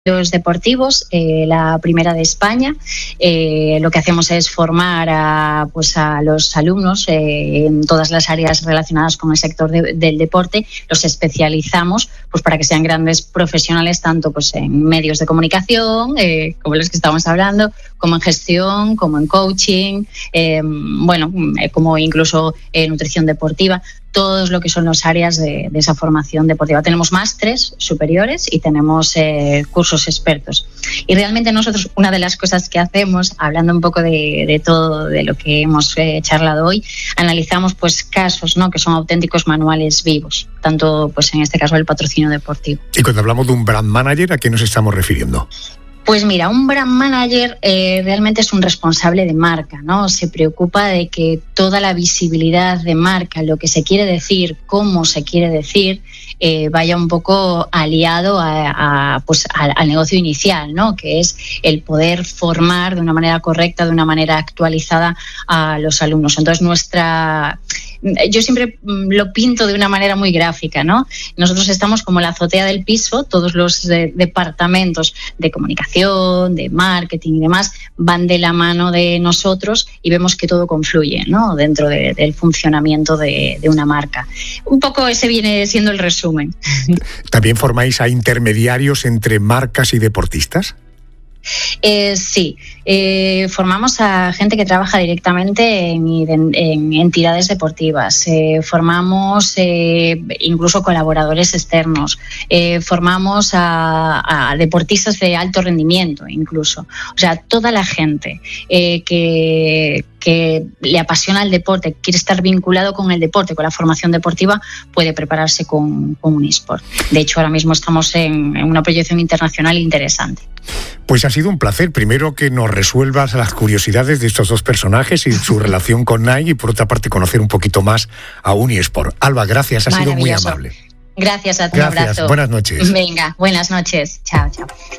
deportivos, la primera de España. Lo que hacemos es formar a los alumnos en todas las áreas relacionadas con el sector del deporte. Los especializamos para que sean grandes profesionales tanto en medios de comunicación, como los que estamos hablando, como en gestión, como en coaching, como incluso nutrición deportiva. Todos lo que son las áreas de esa formación deportiva. Tenemos másteres superiores y tenemos cursos expertos. Y realmente nosotros, una de las cosas que hacemos, hablando un poco de todo de lo que hemos charlado hoy, analizamos casos, ¿no?, que son auténticos manuales vivos, tanto en este caso el patrocinio deportivo. Y cuando hablamos de un brand manager, ¿a qué nos estamos refiriendo? Pues mira, un brand manager realmente es un responsable de marca, ¿no? Se preocupa de que toda la visibilidad de marca, lo que se quiere decir, cómo se quiere decir, vaya un poco aliado al negocio inicial, ¿no?, que es el poder formar de una manera correcta, de una manera actualizada a los alumnos. Entonces yo siempre lo pinto de una manera muy gráfica, ¿no? Nosotros estamos como la azotea del piso, todos los departamentos de comunicación, de marketing y demás van de la mano de nosotros y vemos que todo confluye, ¿no?, dentro del funcionamiento de una marca. Un poco ese viene siendo el resumen. ¿También formáis a intermediarios entre marcas y deportistas? Sí, formamos a gente que trabaja directamente en entidades deportivas, formamos incluso colaboradores externos, formamos a deportistas de alto rendimiento incluso. O sea, toda la gente que le apasiona el deporte, quiere estar vinculado con el deporte, con la formación deportiva, puede prepararse con un eSport. De hecho, ahora mismo estamos en una proyección internacional interesante. Pues ha sido un placer, primero que nos resuelvas las curiosidades de estos dos personajes y su relación con Nike, y por otra parte conocer un poquito más a Unisport. Alba, gracias, ha sido muy amable. Gracias a ti, gracias, un abrazo. Buenas noches. Venga, buenas noches. Chao, chao.